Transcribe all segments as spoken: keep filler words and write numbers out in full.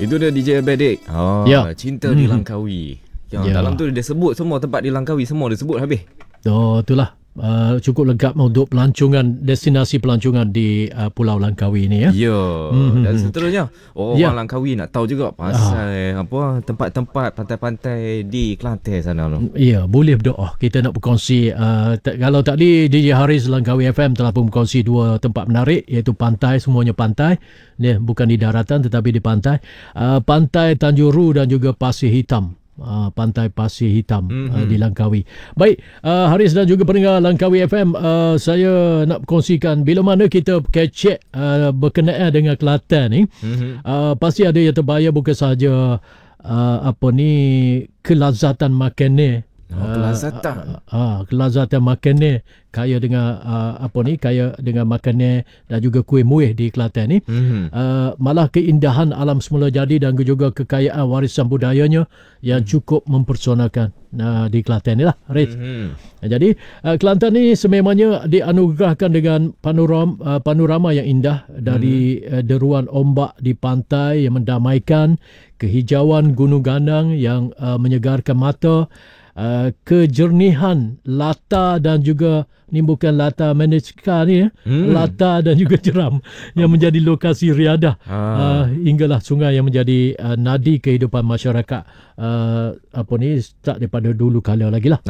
Itu dia D J Abedik. Oh, Ya. Cinta Hmm. di Langkawi. Yang Ya. dalam tu dia sebut semua tempat di Langkawi, semua dia sebut habis. Oh, itulah. Uh, cukup legap untuk pelancongan, destinasi pelancongan di uh, Pulau Langkawi ni ya. Ya. Hmm. Dan seterusnya orang Ya. Langkawi nak tahu juga pasal apa tempat-tempat pantai-pantai di Kelantan sana tu. Ya, boleh berdoa. Kita nak berkongsi. Uh, t- kalau tadi D J Haris Langkawi F M telah pun berkongsi dua tempat menarik, iaitu pantai, semuanya pantai. Ni bukan di daratan tetapi di pantai. Uh, pantai Tanjuru dan juga Pasir Hitam. Uh, pantai Pasir Hitam mm-hmm. uh, di Langkawi. Baik, uh, Haris dan juga pendengar Langkawi F M, uh, saya nak berkongsikan bila mana kita kecek uh, berkenaan dengan Kelantan ni, mm-hmm. uh, pasti ada yang terbayar bukan sahaja uh, apa ni kelazatan makanan. Oh, kelazatan. Uh, uh, uh, kelazatan makanan kaya dengan uh, apa ni kaya dengan makanan dan juga kuih muih di Kelantan ni. Mm-hmm. Uh, malah keindahan alam semula jadi dan juga kekayaan warisan budayanya yang mm-hmm. cukup mempersonakan uh, di Kelantan ni lah, Rit. Mm-hmm. Uh, jadi uh, Kelantan ni sememangnya dianugerahkan dengan panorama uh, panorama yang indah dari mm-hmm. uh, deruan ombak di pantai yang mendamaikan, kehijauan gunung ganang yang uh, menyegarkan mata, uh, kejernihan lata dan juga ni bukan lata Manesca ni ya. Hmm. Lata dan juga jeram yang menjadi lokasi riadah ah. uh, hinggalah sungai yang menjadi uh, nadi kehidupan masyarakat uh, apa ni start daripada dulu kala lagi lah.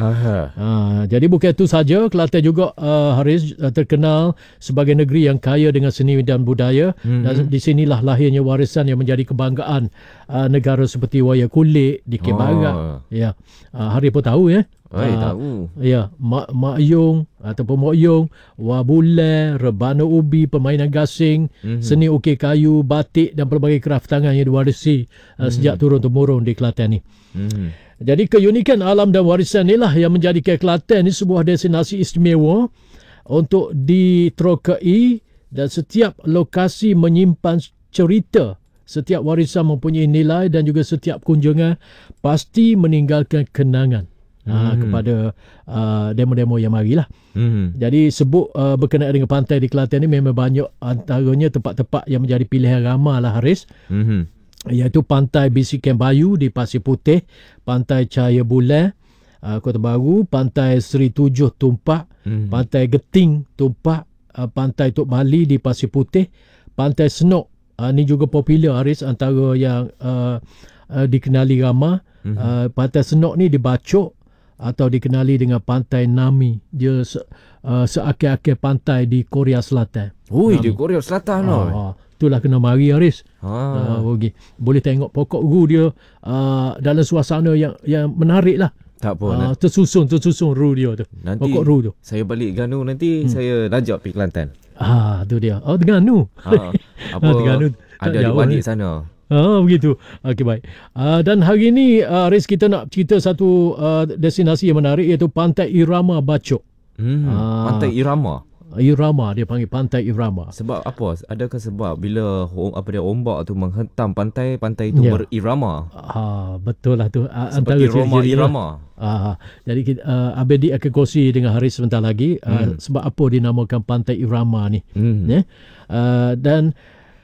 Uh, jadi bukan itu saja, Kelantan juga uh, Haris uh, terkenal sebagai negeri yang kaya dengan seni dan budaya, hmm. dan di sinilah lahirnya warisan yang menjadi kebanggaan uh, negara seperti wayang kulit di Kebarak. Oh. Ya. Uh, Haris pun tahu ya. Oh, uh, tahu. Ya, Mak Mak Yung ataupun Mok Yung, Wabulai, rebana ubi, permainan gasing, mm-hmm. seni ukir kayu, batik dan pelbagai kraft tangan yang diwarisi mm-hmm. uh, sejak turun-temurun di Kelantan ni. Mm-hmm. Jadi keunikan alam dan warisan inilah yang menjadikan Kelantan ni sebuah destinasi istimewa untuk diterokai, dan setiap lokasi menyimpan cerita. Setiap warisan mempunyai nilai dan juga setiap kunjungan pasti meninggalkan kenangan. Ha, hmm. kepada uh, demo-demo yang marilah. Hmm. Jadi sebut uh, berkenaan dengan pantai di Kelantan ni memang banyak, antaranya tempat-tempat yang menjadi pilihan ramai lah, Haris. Hmm. Iaitu Pantai Bisikan Bayu di Pasir Putih, Pantai Cahaya Bulan uh, Kota Baru, Pantai Seri Tujuh Tumpak, hmm. Pantai Geting Tumpak, uh, Pantai Tok Bali di Pasir Putih, Pantai Senok. Uh, ni juga popular, Haris, antara yang uh, uh, dikenali ramai. Hmm. Uh, Pantai Senok ni di Bacok atau dikenali dengan Pantai Nami. Dia se, uh, seakhir-akhir pantai di Korea Selatan. Ui, di Korea Selatan lah. Uh, itulah kena mari, Haris. Ah. Uh, okay. Boleh tengok pokok gu dia uh, dalam suasana yang yang menarik lah. Tak apa. Uh, tersusun, tersusun ru dia tu. Nanti pokok ru tu. Saya balik Ganu nanti hmm. saya najak pergi Kelantan. Ah, tu dia. Oh, Terengganu. Ha, apa Terengganu ada adik-adik sana. Oh, begitu. Okey, baik. Uh, dan hari ini uh, Haris, kita nak cerita satu uh, destinasi yang menarik, iaitu Pantai Irama Bacok. Hmm, uh, Pantai Irama. Irama, dia panggil Pantai Irama. Sebab apa? Adakah sebab bila apa dia ombak tu menghentam pantai, pantai itu ya. berirama? Ah, betul lah tu. Uh, Seperti Roma Irama. Ah, jadi uh, Abedi akan kongsi dengan Haris sebentar lagi uh, hmm. sebab apa dinamakan Pantai Irama ni. Hmm. Ya? Uh, dan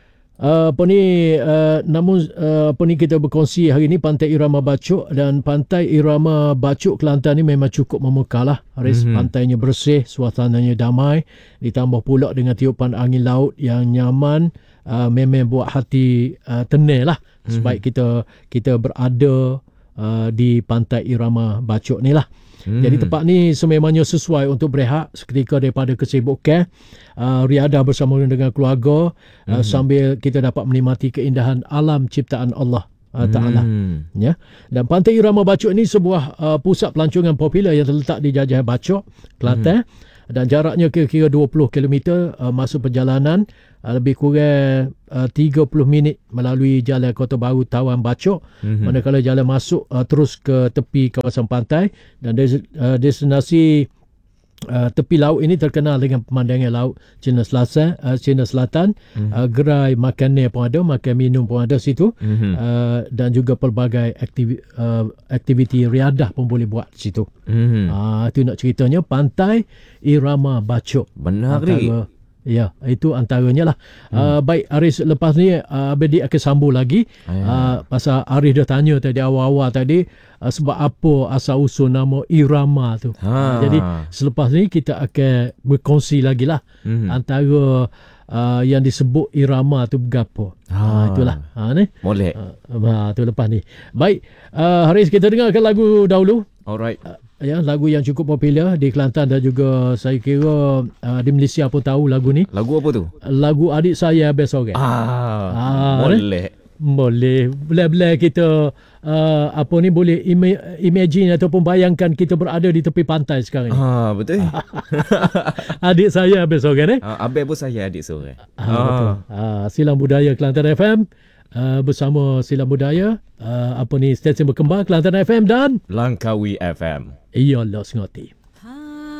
Uh, apa ni uh, namun uh, apa ni kita berkongsi hari ni Pantai Irama Bacok, dan Pantai Irama Bacok Kelantan ni memang cukup memukau lah, Haris. Mm-hmm. Pantainya bersih, suasananya damai, ditambah pula dengan tiupan angin laut yang nyaman, uh, memang buat hati uh, tenang lah. Mm-hmm. Sebaik kita kita berada uh, di Pantai Irama Bacok ni lah. Hmm. Jadi tempat ni sememangnya sesuai untuk berehat seketika daripada kesibukan, uh, riadah bersama dengan keluarga, hmm. uh, sambil kita dapat menikmati keindahan alam ciptaan Allah uh, Ta'ala. Hmm. Ya. Dan Pantai Irama Bacok ni sebuah uh, pusat pelancongan popular yang terletak di Jajah Bacok, Kelantan. Hmm. Dan jaraknya kira-kira dua puluh kilometer uh, masa perjalanan, uh, lebih kurang uh, tiga puluh minit melalui jalan Kota Baru Tawan Bacok. Mm-hmm. Manakala jalan masuk uh, terus ke tepi kawasan pantai, dan des, uh, destinasi uh, tepi laut ini terkenal dengan pemandangan laut Cina Selatan, uh, Cina Selatan. Mm-hmm. uh, gerai makanan pun ada, makan minum pun ada situ. Mm-hmm. uh, dan juga pelbagai aktivi, uh, aktiviti riadah pun boleh buat di situ. Mm-hmm. uh, itu nak ceritanya Pantai Irama Bacok. Benar ni. Ya, itu antaranya lah. Hmm. Uh, baik Aris, lepas ni uh, Abedi akan sambung lagi. Uh, pasal Aris dah tanya tadi awal-awal tadi uh, sebab apa asal usul nama Irama tu. Ha. Uh, jadi selepas ni kita akan berkongsi lagi lah hmm. antara uh, yang disebut Irama tu berapa. Ha. Uh, itulah. Ha, ni. Boleh. Uh, tu lepas ni. Baik, uh, Haris, kita dengarkan lagu dahulu. Alright. Uh, ya, lagu yang cukup popular di Kelantan dan juga saya kira uh, di Malaysia pun tahu lagu ni. Lagu apa tu? Lagu Adik Saya Besok. Ah, ah boleh. Boleh. Boleh-boleh kita uh, apa ni boleh ima- imagine ataupun bayangkan kita berada di tepi pantai sekarang ni. Ah, betul. Adik Saya Besok eh? Ah, abang pun saya adik seorang. Ah, ah. Betul. Ah, Silang Budaya Kelantan F M. Uh, bersama Silang Budaya uh, apa ni stesen berkembang Kelantan F M dan Langkawi F M. Iya, Los Ngoti.